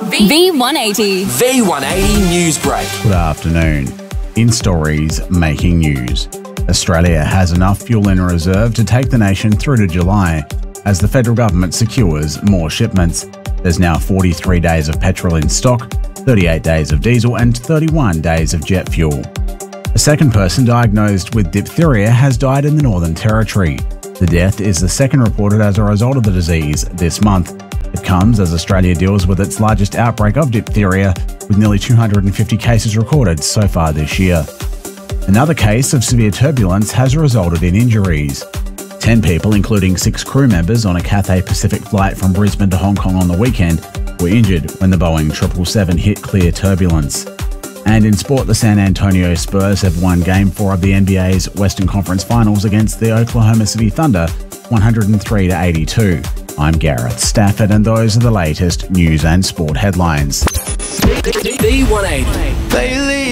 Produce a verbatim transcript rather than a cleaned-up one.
V one eighty. V one eighty News Break. Good afternoon. In stories making news, Australia has enough fuel in reserve to take the nation through to July as the federal government secures more shipments. There's now forty-three days of petrol in stock, thirty-eight days of diesel and thirty-one days of jet fuel. A second person diagnosed with diphtheria has died in the Northern Territory. The death is the second reported as a result of the disease this month. It comes as Australia deals with its largest outbreak of diphtheria, with nearly two hundred fifty cases recorded so far this year. Another case of severe turbulence has resulted in injuries. Ten people, including six crew members on a Cathay Pacific flight from Brisbane to Hong Kong on the weekend, were injured when the Boeing seven seventy-seven hit clear turbulence. And in sport, the San Antonio Spurs have won Game four of the N B A's Western Conference Finals against the Oklahoma City Thunder, one hundred three to eighty-two. I'm Gareth Stafford, and those are the latest news and sport headlines. V one eighty.